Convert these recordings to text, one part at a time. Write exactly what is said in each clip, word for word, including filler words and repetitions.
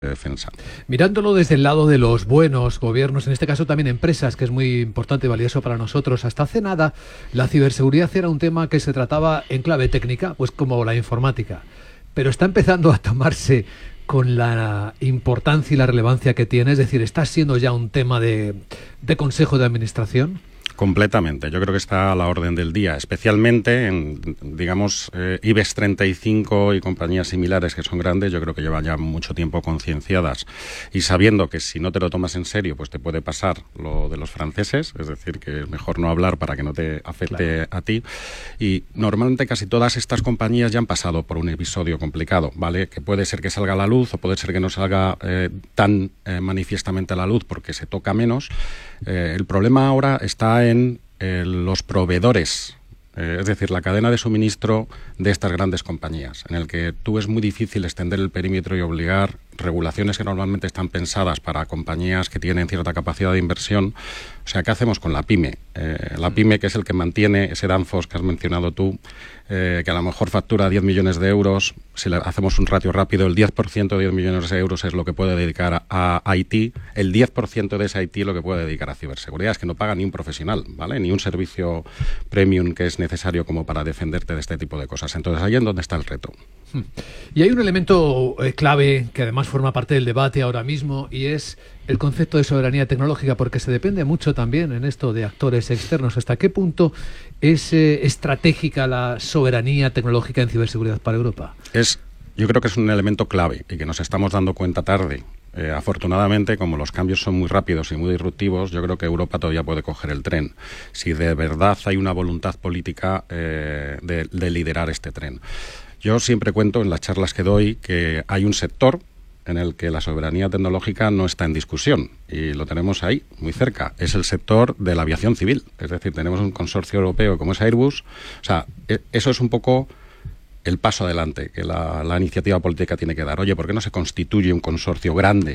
de defensa. Mirándolo desde el lado de los buenos gobiernos, en este caso también empresas, que es muy importante y valioso para nosotros, hasta hace nada la ciberseguridad era un tema que se trataba en clave técnica, pues como la informática, pero está empezando a tomarse con la importancia y la relevancia que tiene, es decir, está siendo ya un tema de, de consejo de administración. Completamente. Yo creo que está a la orden del día, especialmente en, digamos, eh, IBEX treinta y cinco y compañías similares que son grandes. Yo creo que llevan ya mucho tiempo concienciadas y sabiendo que si no te lo tomas en serio, pues te puede pasar lo de los franceses, es decir, que es mejor no hablar para que no te afecte, claro, a ti. Y normalmente casi todas estas compañías ya han pasado por un episodio complicado, ¿vale? Que puede ser que salga a la luz o puede ser que no salga eh, tan eh, manifiestamente a la luz porque se toca menos. Eh, el problema ahora está en eh, los proveedores, eh, es decir, la cadena de suministro de estas grandes compañías, en el que tú es muy difícil extender el perímetro y obligar regulaciones que normalmente están pensadas para compañías que tienen cierta capacidad de inversión. O sea, ¿qué hacemos con la pyme? Eh, la pyme, que es el que mantiene ese Danfoss que has mencionado tú, eh, que a lo mejor factura diez millones de euros, si le hacemos un ratio rápido, el diez por ciento de diez millones de euros es lo que puede dedicar a, a I T, el diez por ciento de ese I T es lo que puede dedicar a ciberseguridad. Es que no paga ni un profesional, ¿vale? Ni un servicio premium que es necesario como para defenderte de este tipo de cosas. Entonces, ahí es donde está el reto. Y hay un elemento eh, clave que además forma parte del debate ahora mismo y es el concepto de soberanía tecnológica, porque se depende mucho también en esto de actores externos. ¿Hasta qué punto es eh, estratégica la soberanía tecnológica en ciberseguridad para Europa? Es, yo creo que es un elemento clave y que nos estamos dando cuenta tarde. Eh, afortunadamente, como los cambios son muy rápidos y muy disruptivos, yo creo que Europa todavía puede coger el tren, si de verdad hay una voluntad política eh, de, de liderar este tren. Yo siempre cuento en las charlas que doy que hay un sector en el que la soberanía tecnológica no está en discusión y lo tenemos ahí, muy cerca. Es el sector de la aviación civil. Es decir, tenemos un consorcio europeo como es Airbus. O sea, eso es un poco el paso adelante que la, la iniciativa política tiene que dar. Oye, ¿por qué no se constituye un consorcio grande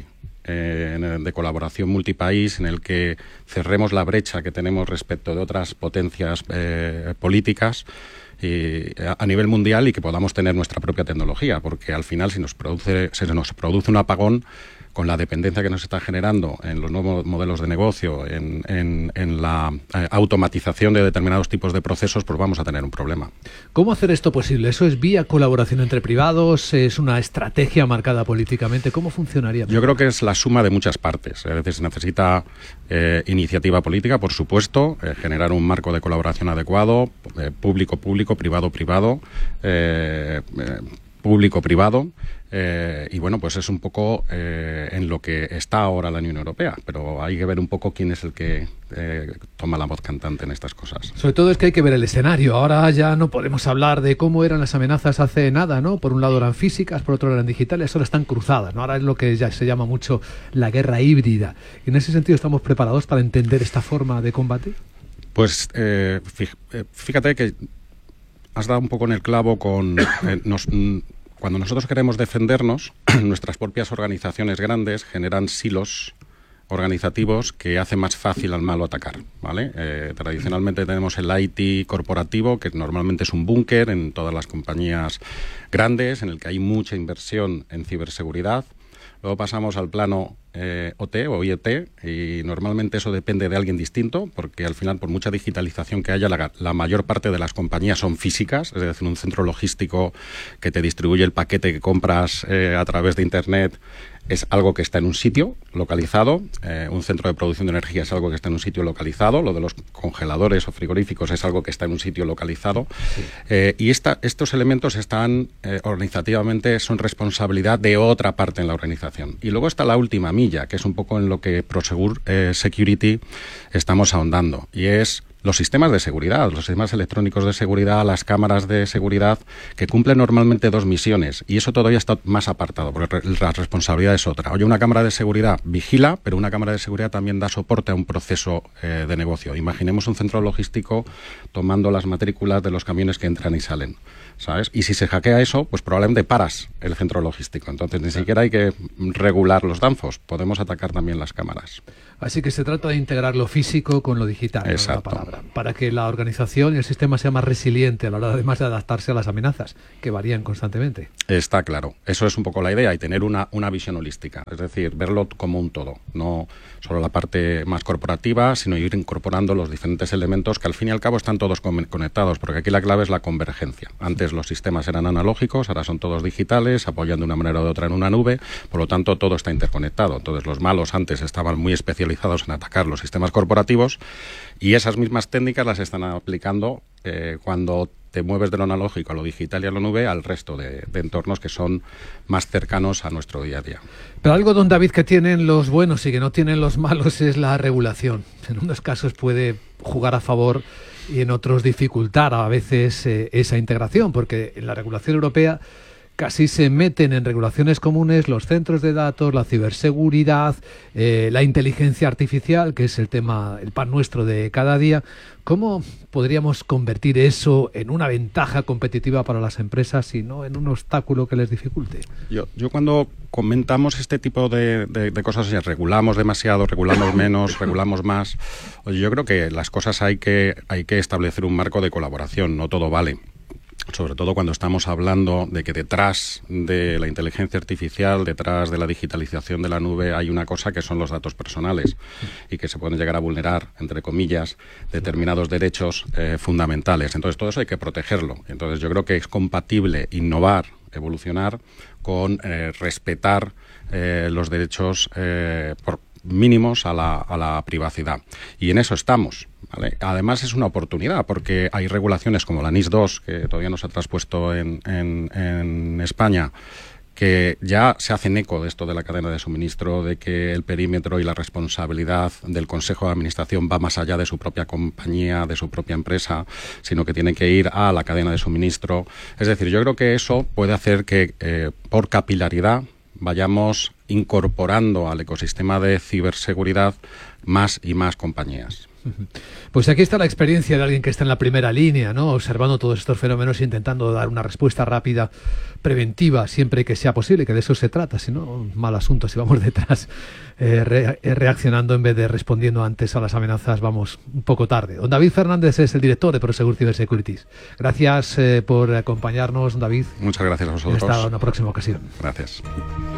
eh, de colaboración multipaís en el que cerremos la brecha que tenemos respecto de otras potencias eh, políticas y a nivel mundial y que podamos tener nuestra propia tecnología? Porque al final, si nos produce, se nos produce un apagón, con la dependencia que nos está generando en los nuevos modelos de negocio, en, en, en la eh, automatización de determinados tipos de procesos, pues vamos a tener un problema. ¿Cómo hacer esto posible? ¿Eso es vía colaboración entre privados? ¿Es una estrategia marcada políticamente? ¿Cómo funcionaría? Yo creo que es la suma de muchas partes. Es decir, se necesita eh, iniciativa política, por supuesto, eh, generar un marco de colaboración adecuado, eh, público-público, privado-privado, eh, eh, público-privado. Eh, y bueno, pues es un poco eh, en lo que está ahora la Unión Europea, pero hay que ver un poco quién es el que eh, toma la voz cantante en estas cosas. Sobre todo es que hay que ver el escenario. Ahora ya no podemos hablar de cómo eran las amenazas hace nada, ¿no? Por un lado eran físicas, por otro eran digitales, ahora están cruzadas, ¿no? Ahora es lo que ya se llama mucho la guerra híbrida. Y en ese sentido, ¿estamos preparados para entender esta forma de combate? Pues eh, fíjate que has dado un poco en el clavo con... Eh, nos, Cuando nosotros queremos defendernos, nuestras propias organizaciones grandes generan silos organizativos que hacen más fácil al malo atacar, ¿vale? Eh, tradicionalmente tenemos el I T corporativo, que normalmente es un búnker en todas las compañías grandes, en el que hay mucha inversión en ciberseguridad. Luego pasamos al plano eh, O T o I E T y normalmente eso depende de alguien distinto, porque al final, por mucha digitalización que haya, la, la mayor parte de las compañías son físicas, es decir, un centro logístico que te distribuye el paquete que compras eh, a través de Internet es algo que está en un sitio localizado, eh, un centro de producción de energía es algo que está en un sitio localizado, lo de los congeladores o frigoríficos es algo que está en un sitio localizado, sí. eh, y esta, estos elementos están eh, organizativamente, son responsabilidad de otra parte en la organización. Y luego está la última milla, que es un poco en lo que Prosegur eh, Security estamos ahondando, y es los sistemas de seguridad, los sistemas electrónicos de seguridad, las cámaras de seguridad, que cumplen normalmente dos misiones, y eso todavía está más apartado, porque la responsabilidad es otra. Oye, una cámara de seguridad vigila, pero una cámara de seguridad también da soporte a un proceso eh, de negocio. Imaginemos un centro logístico tomando las matrículas de los camiones que entran y salen, ¿sabes? Y si se hackea eso, pues probablemente paras el centro logístico. Entonces ni siquiera hay que regular los Danfoss, podemos atacar también las cámaras. Así que se trata de integrar lo físico con lo digital. Exacto. ¿No? La palabra. para, para que la organización y el sistema sea más resiliente a la hora además de adaptarse a las amenazas, que varían constantemente. Está claro. Eso es un poco la idea, y tener una, una visión holística. Es decir, verlo como un todo. No solo la parte más corporativa, sino ir incorporando los diferentes elementos que al fin y al cabo están todos conectados, porque aquí la clave es la convergencia. Antes los sistemas eran analógicos, ahora son todos digitales, apoyan de una manera u otra en una nube, por lo tanto todo está interconectado. Entonces los malos antes estaban muy especializados en atacar los sistemas corporativos, y esas mismas técnicas las están aplicando eh, cuando te mueves de lo analógico a lo digital y a la nube al resto de, de entornos que son más cercanos a nuestro día a día. Pero algo, don David, que tienen los buenos y que no tienen los malos es la regulación. En unos casos puede jugar a favor y en otros dificultar a veces eh, esa integración, porque en la regulación europea casi se meten en regulaciones comunes los centros de datos, la ciberseguridad, eh, la inteligencia artificial, que es el tema, el pan nuestro de cada día. ¿Cómo podríamos convertir eso en una ventaja competitiva para las empresas y no en un obstáculo que les dificulte? Yo, yo cuando comentamos este tipo de, de, de cosas, si regulamos demasiado, regulamos menos, regulamos más, oye, yo creo que las cosas hay que, hay que establecer un marco de colaboración, no todo vale. Sobre todo cuando estamos hablando de que detrás de la inteligencia artificial, detrás de la digitalización de la nube, hay una cosa que son los datos personales y que se pueden llegar a vulnerar, entre comillas, determinados derechos eh, fundamentales. Entonces todo eso hay que protegerlo. Entonces yo creo que es compatible innovar, evolucionar, con eh, respetar eh, los derechos eh, por mínimos a la, a la privacidad. Y en eso estamos, ¿vale? Además es una oportunidad, porque hay regulaciones como la N I S dos, que todavía no se ha traspuesto en, en, en España, que ya se hacen eco de esto de la cadena de suministro, de que el perímetro y la responsabilidad del Consejo de Administración va más allá de su propia compañía, de su propia empresa, sino que tiene que ir a la cadena de suministro. Es decir, yo creo que eso puede hacer que eh, por capilaridad vayamos incorporando al ecosistema de ciberseguridad más y más compañías. Pues aquí está la experiencia de alguien que está en la primera línea, ¿no? Observando todos estos fenómenos e intentando dar una respuesta rápida, preventiva, siempre que sea posible, que de eso se trata, si no, mal asunto, si vamos detrás eh, re reaccionando en vez de respondiendo antes a las amenazas, vamos un poco tarde. Don David Fernández es el director de Prosegur Cybersecurities. Gracias eh, por acompañarnos, don David. Muchas gracias a vosotros. Y hasta una próxima ocasión. Gracias.